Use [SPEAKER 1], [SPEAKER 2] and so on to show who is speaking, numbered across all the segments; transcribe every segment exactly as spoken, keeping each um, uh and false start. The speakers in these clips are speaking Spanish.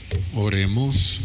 [SPEAKER 1] Oremos.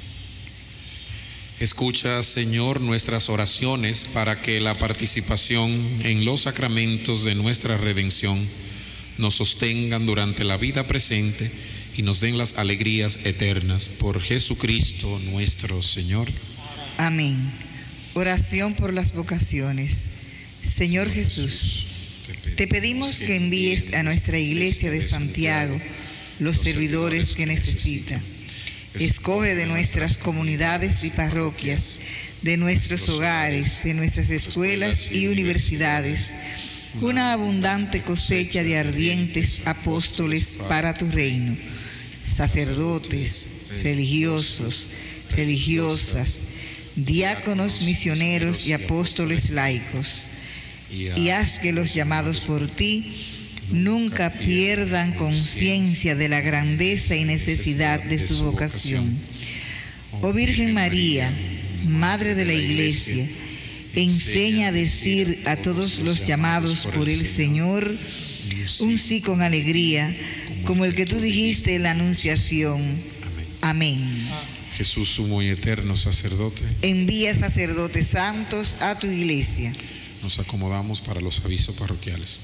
[SPEAKER 1] Escucha, Señor, nuestras oraciones para que la participación en los sacramentos de nuestra redención nos sostengan durante la vida presente y nos den las alegrías eternas. Por Jesucristo nuestro Señor.
[SPEAKER 2] Amén. Oración por las vocaciones. Señor Jesús, te pedimos que envíes a nuestra Iglesia de Santiago los servidores que necesita. Escoge de nuestras comunidades y parroquias, de nuestros hogares, de nuestras escuelas y universidades, una abundante cosecha de ardientes apóstoles para tu reino, sacerdotes, religiosos, religiosas, diáconos, misioneros y apóstoles laicos, y haz que los llamados por ti nunca pierdan conciencia de la grandeza y necesidad de su vocación. Oh Virgen María, Madre de la Iglesia, enseña a decir a todos los llamados por el Señor un sí con alegría, como el que tú dijiste en la Anunciación. Amén.
[SPEAKER 1] Jesús, sumo y eterno sacerdote,
[SPEAKER 2] envía sacerdotes santos a tu Iglesia.
[SPEAKER 1] Nos acomodamos para los avisos parroquiales.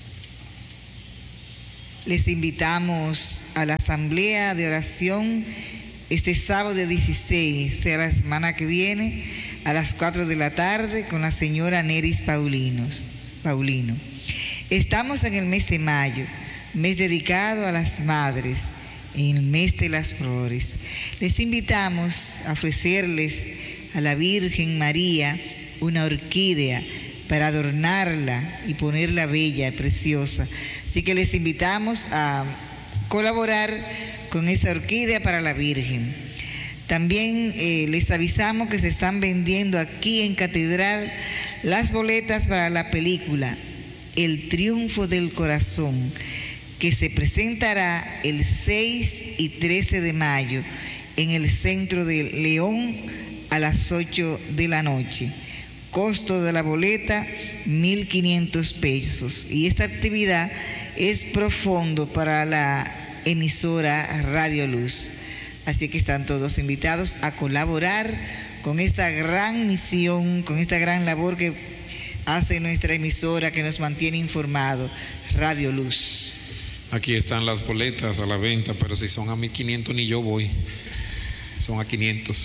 [SPEAKER 2] Les invitamos a la asamblea de oración este sábado dieciséis, sea la semana que viene, a las cuatro de la tarde, con la señora Neris Paulinos, Paulino. Estamos en el mes de mayo, mes dedicado a las madres, en el mes de las flores. Les invitamos a ofrecerles a la Virgen María una orquídea para adornarla y ponerla bella y preciosa. Así que les invitamos a colaborar con esa orquídea para la Virgen. También eh, les avisamos que se están vendiendo aquí en Catedral las boletas para la película El Triunfo del Corazón, que se presentará el seis y trece de mayo en el centro de León a las ocho de la noche. Costo de la boleta, mil quinientos pesos. Y esta actividad es pro fondo para la emisora Radio Luz. Así que están todos invitados a colaborar con esta gran misión, con esta gran labor que hace nuestra emisora, que nos mantiene informados, Radio Luz.
[SPEAKER 1] Aquí están las boletas a la venta, pero si son a mil quinientos ni yo voy. Son a quinientos.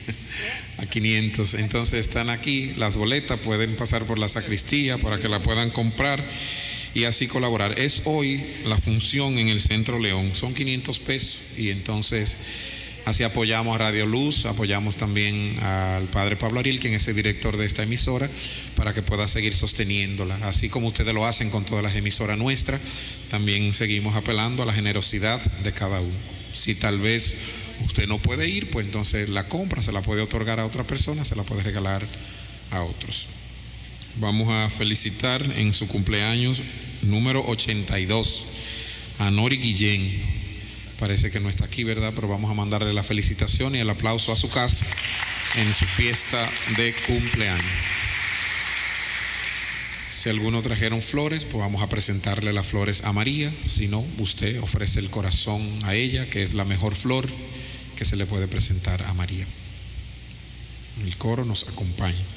[SPEAKER 1] A quinientos. Entonces están aquí las boletas, pueden pasar por la sacristía para que la puedan comprar y así colaborar. Es hoy la función en el Centro León, son quinientos pesos, y entonces así apoyamos a Radio Luz, apoyamos también al padre Pablo Ariel, quien es el director de esta emisora, para que pueda seguir sosteniéndola. Así como ustedes lo hacen con todas las emisoras nuestras, también seguimos apelando a la generosidad de cada uno. Si tal vez usted no puede ir, pues entonces la compra se la puede otorgar a otra persona, se la puede regalar a otros. Vamos a felicitar en su cumpleaños número ochenta y dos a Nori Guillén. Parece que no está aquí, ¿verdad? Pero vamos a mandarle la felicitación y el aplauso a su casa en su fiesta de cumpleaños. Si alguno trajeron flores, pues vamos a presentarle las flores a María. Si no, usted ofrece el corazón a ella, que es la mejor flor que se le puede presentar a María. El coro nos acompaña.